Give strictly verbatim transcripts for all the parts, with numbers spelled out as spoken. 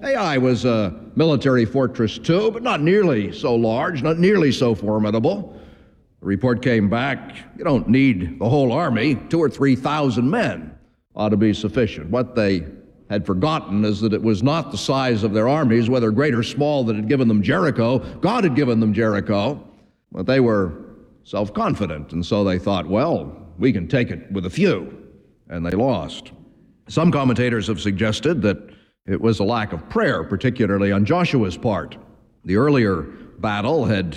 Ai was a military fortress too, but not nearly so large, not nearly so formidable. The report came back, you don't need the whole army, two or three thousand men ought to be sufficient. What they had forgotten is that it was not the size of their armies, whether great or small, that had given them Jericho. God had given them Jericho, but they were self-confident, and so they thought, well, we can take it with a few, and they lost. Some commentators have suggested that it was a lack of prayer, particularly on Joshua's part. The earlier battle had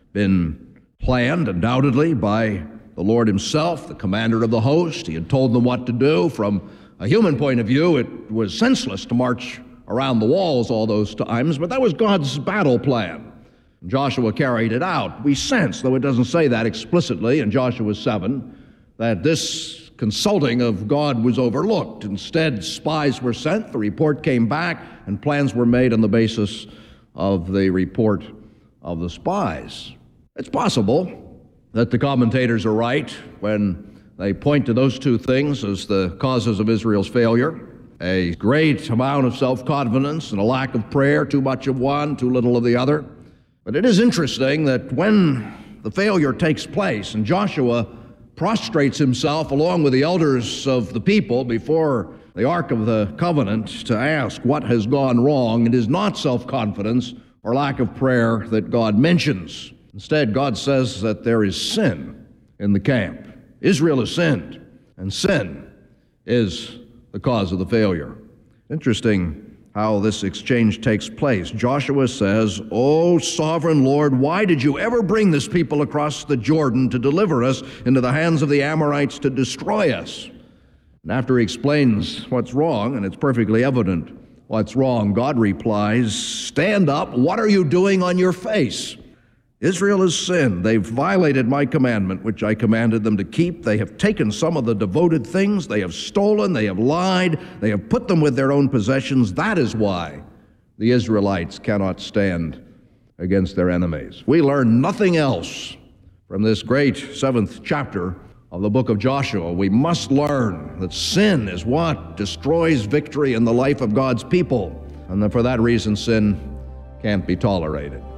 been planned, undoubtedly, by the Lord himself, the commander of the host. He had told them what to do. From a human point of view, it was senseless to march around the walls all those times, but that was God's battle plan. Joshua carried it out. We sense, though it doesn't say that explicitly in Joshua seven, that this consulting of God was overlooked. Instead, spies were sent, the report came back, and plans were made on the basis of the report of the spies. It's possible that the commentators are right when they point to those two things as the causes of Israel's failure: a great amount of self-confidence and a lack of prayer, too much of one, too little of the other. But it is interesting that when the failure takes place and Joshua prostrates himself along with the elders of the people before the Ark of the Covenant to ask what has gone wrong, it is not self-confidence or lack of prayer that God mentions. Instead, God says that there is sin in the camp. Israel has sinned, and sin is the cause of the failure. Interesting how this exchange takes place. Joshua says, "O sovereign Lord, why did you ever bring this people across the Jordan to deliver us into the hands of the Amorites to destroy us?" And after he explains what's wrong, and it's perfectly evident what's wrong, God replies, "Stand up, what are you doing on your face? Israel has sinned. They've violated my commandment, which I commanded them to keep. They have taken some of the devoted things. They have stolen. They have lied. They have put them with their own possessions. That is why the Israelites cannot stand against their enemies." We learn nothing else from this great seventh chapter of the book of Joshua. We must learn that sin is what destroys victory in the life of God's people, and that for that reason sin can't be tolerated.